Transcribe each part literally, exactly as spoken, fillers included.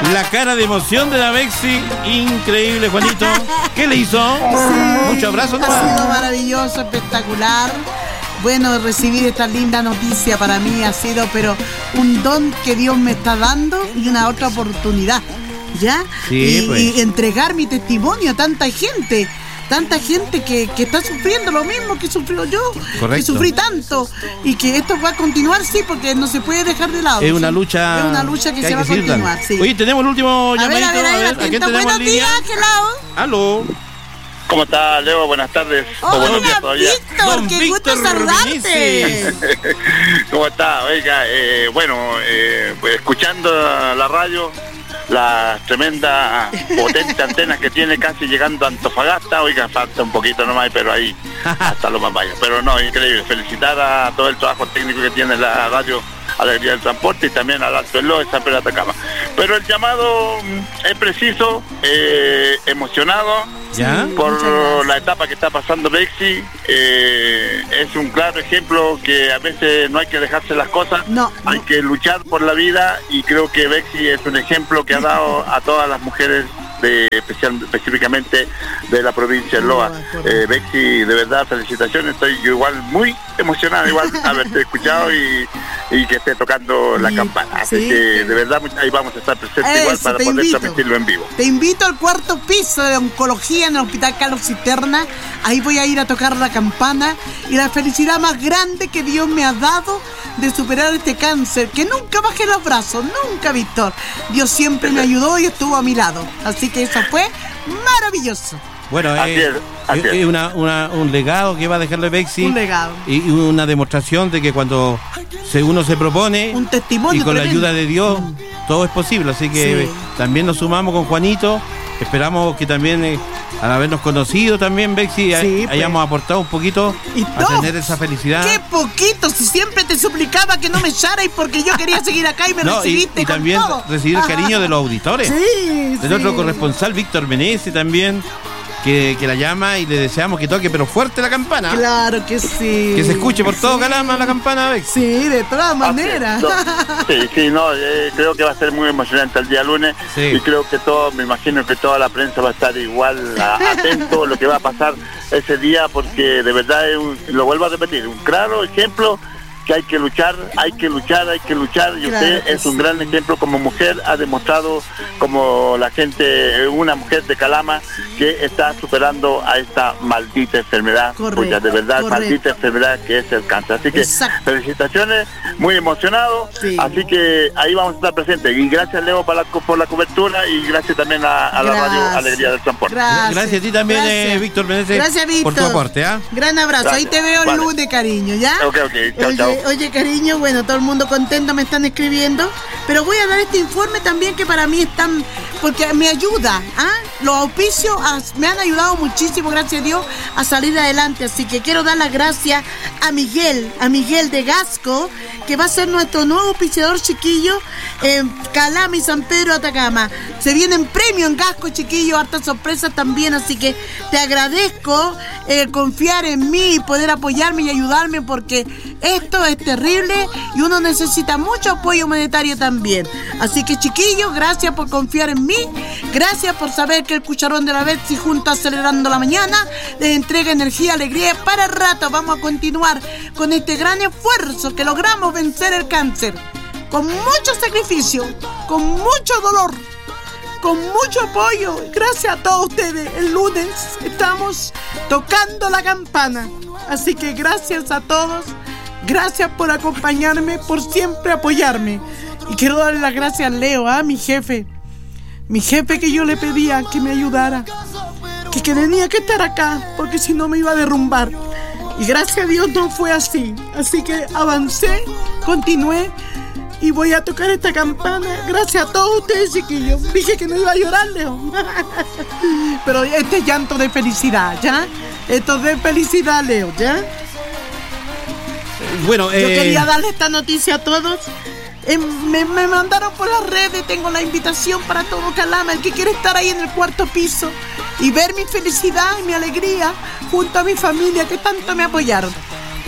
La cara de emoción de la Bexi, increíble, Juanito. ¿Qué le hizo? Sí, mucho abrazo. Ha ¿no? sido maravilloso, espectacular. Bueno, recibir esta linda noticia para mí ha sido, pero un don que Dios me está dando y una otra oportunidad, ¿ya? Sí, y, pues. y entregar mi testimonio a tanta gente. Tanta gente que, que está sufriendo lo mismo que sufrió yo. Correcto. Que sufrí tanto. Y que esto va a continuar, sí, porque no se puede dejar de lado. Es una ¿sí? lucha. Es una lucha que, que se va a continuar, sí. Oye, tenemos el último a llamadito. Ver, a ver, a ver, a ver, ¿a quién tenemos buenos en línea? días, ¿qué lado? Aló. ¿Cómo está, Leo? Buenas tardes. Hola, buenos días todavía. Víctor, Don qué Víctor gusto saludarte. Rubinici. ¿Cómo está? Oiga, eh, bueno, eh, pues, escuchando la radio, las tremendas, potentes antenas que tiene casi llegando a Antofagasta. Oiga, falta un poquito nomás, pero ahí hasta lo más vaya. Pero no, increíble. Felicitar a todo el trabajo técnico que tiene la radio Alegría del Transporte y también al Alto Elo de San Pedro de Atacama. Pero el llamado es preciso, eh, emocionado ¿Ya? por la etapa que está pasando Bexi. Eh, es un claro ejemplo que a veces no hay que dejarse las cosas, no, hay no. que luchar por la vida, y creo que Bexi es un ejemplo que ha dado a todas las mujeres de, especial, específicamente de la provincia de Loa. Eh, Bexi, de verdad, felicitaciones. Estoy yo igual muy emocionado, igual haberte escuchado y, y que esté tocando la sí, campana. Así sí, que sí. de verdad ahí vamos a estar presentes Eso, igual para te poder invito. transmitirlo en vivo. Te invito al cuarto piso de oncología en el Hospital Carlos Cisterna. Ahí voy a ir a tocar la campana y la felicidad más grande que Dios me ha dado de superar este cáncer, que nunca bajé los brazos, nunca, Víctor. Dios siempre me ayudó y estuvo a mi lado. Así que eso fue maravilloso. Bueno, Así eh, es, así es, es. es una, una, un legado que va a dejarle Bexi. Un legado. Y y una demostración de que cuando se, uno se propone Un testimonio y con tremendo. la ayuda de Dios, todo es posible. Así que Sí. también nos sumamos con Juanito. Esperamos que también, eh, al habernos conocido también, Bexi, Sí, pues. hayamos aportado un poquito Y a todo. tener esa felicidad. Qué poquito, si siempre te suplicaba que no me echara y porque yo quería seguir acá y me No, y, recibiste y con también todo. recibir el Ajá. cariño de los auditores. Sí, Del sí. otro corresponsal, Víctor Menezes, también, que, que la llama y le deseamos que toque, pero fuerte la campana. Claro que sí. Que se escuche por todo Sí. Calama la campana, Bexi. Sí, de todas maneras. No, sí, sí, no, eh, creo que va a ser muy emocionante el día lunes. Sí. Y creo que todo, me imagino que toda la prensa va a estar igual a- atento a lo que va a pasar ese día, porque de verdad es un, lo vuelvo a repetir, un claro ejemplo que hay que luchar, hay que luchar, hay que luchar, y Claro usted que es un sí. gran ejemplo como mujer, ha demostrado como la gente, una mujer de Calama que está superando a esta maldita enfermedad, Correcto, cuya de verdad correcto. maldita enfermedad que es el cáncer. Así que Exacto. felicitaciones, muy emocionado, Sí. así que ahí vamos a estar presentes. Y gracias, Leo, por la, por la cobertura, y gracias también a, a la radio Gracias. Alegría del Transporte. Gracias. Gracias a ti también, Gracias. eh, Víctor Menezes, Gracias, Víctor. por tu aporte, ¿ah? Gran abrazo. Gracias. Ahí te veo el Vale. lunes, cariño, ¿ya? Ok, ok, chao, oye, chao. oye, cariño, bueno, todo el mundo contento, me están escribiendo, pero voy a dar este informe también que para mí es tan, porque me ayuda, ¿ah? Los auspicios ah, me han ayudado muchísimo, gracias a Dios, a salir adelante, así que quiero dar las gracias a Miguel, a Miguel de Gasco, que va a ser nuestro nuevo auspiciador, chiquillo, en Calama y San Pedro Atacama. Se vienen premios en Gasco, chiquillo, hartas sorpresas también, así que te agradezco eh, confiar en mí y poder apoyarme y ayudarme, porque esto es terrible y uno necesita mucho apoyo monetario también. Así que, chiquillos, gracias por confiar en mí, gracias por saber que el cucharón de la Betsy junto a Acelerando la Mañana les entrega energía, alegría para el rato. Vamos a continuar con este gran esfuerzo que logramos vencer el cáncer, con mucho sacrificio, con mucho dolor, con mucho apoyo. Gracias a todos ustedes. El lunes estamos tocando la campana, así que gracias a todos. Gracias por acompañarme, por siempre apoyarme. Y quiero darle las gracias a Leo, a mi jefe. Mi jefe, que yo le pedía que me ayudara, que, que tenía que estar acá, porque si no me iba a derrumbar. Y gracias a Dios no fue así. Así que avancé, continué y voy a tocar esta campana. Gracias a todos ustedes, chiquillos. Dije que no iba a llorar, Leo. Pero este es llanto de felicidad, ¿ya? Esto es de felicidad, Leo, ¿ya? Bueno, eh... Yo quería darle esta noticia a todos. Eh, me, me mandaron por las redes, tengo la invitación para todo Calama, el que quiere estar ahí en el cuarto piso y ver mi felicidad y mi alegría junto a mi familia que tanto me apoyaron.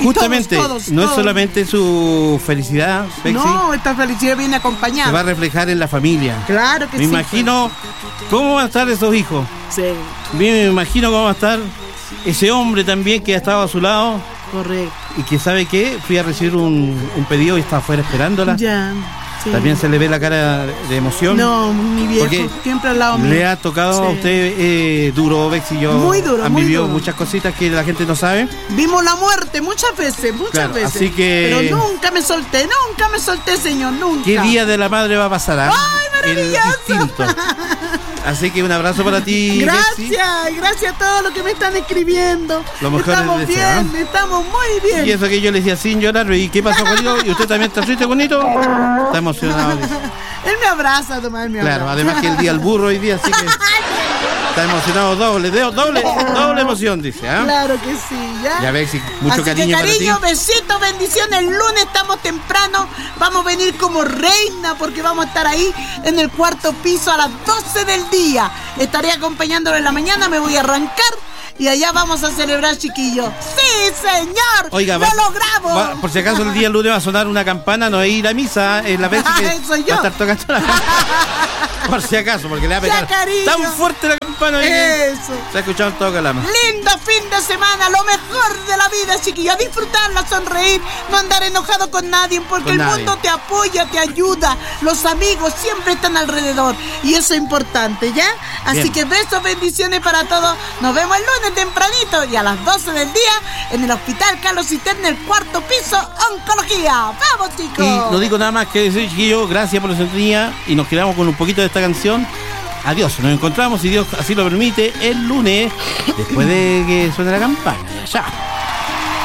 Y justamente, todos, todos, no todos. es solamente su felicidad, Bexi, No, esta felicidad viene acompañada. se va a reflejar en la familia. Claro que Me sí. imagino cómo van a estar esos hijos. Sí, Bien, me imagino cómo va a estar ese hombre también que ha estado a su lado correcto. y que sabe que fui a recibir un, un pedido y está afuera esperándola. Ya. Sí. También se le ve la cara de emoción. No, mi viejo, Porque siempre al lado mío. Le ha tocado Sí. a usted eh, duro, Bexi, yo. Muy duro, Han muy vivido duro. muchas cositas que la gente no sabe. Vimos la muerte muchas veces, muchas Claro, veces. así que- Pero nunca me solté, nunca me solté, señor, nunca. ¿Qué día de la madre va a pasar? ah? ¡Ay, El maravilloso! distinto. Así que un abrazo para ti, Bexi. Gracias, gracias a todos los que me están escribiendo. Lo mejor estamos es bien, desear, estamos muy bien. Y eso que yo le decía sin llorar, ¿y qué pasó conmigo? ¿Y usted también está triste, bonito? Está emocionado. dice. Él me abraza, Tomás, él me Claro, abraza. además que el día del burro hoy día, así que está emocionado doble, de- doble, doble emoción, dice, ¿ah? Claro que sí, ¿ya? Ya, Bexi, mucho Así cariño que, para cariño, ti. besitos, bendiciones. El lunes estamos temprano. Vamos a venir como reina porque vamos a estar ahí en el cuarto piso a las doce del día. Estaré acompañándolo en la mañana, me voy a arrancar y allá vamos a celebrar, chiquillos. ¡Sí, señor! Oiga, ¡lo va- logramos! va- por si acaso el día lunes va a sonar una campana, no es ir a misa, es la Bexi que Soy yo. va a estar tocando la por si acaso, porque le va a Ya, pegar cariño. tan fuerte la campana que Eso. se ha escuchado en todo Calama. Lindo fin de semana, lo mejor de la vida, chiquillos. Disfrutarla, sonreír, no andar enojado con nadie, porque Con el nadie. mundo te apoya, te ayuda. Los amigos siempre están alrededor y eso es importante, ¿ya? Así Bien. que besos, bendiciones para todos. Nos vemos el lunes tempranito y a las doce del día en el Hospital Carlos Cisterna, el cuarto piso, Oncología. ¡Vamos, chicos! Y no digo nada más que decir, chiquillos, gracias por la sintonía y nos quedamos con un poquito de esta canción. Adiós, nos encontramos, si Dios así lo permite, el lunes, después de que suene la campana. Ya.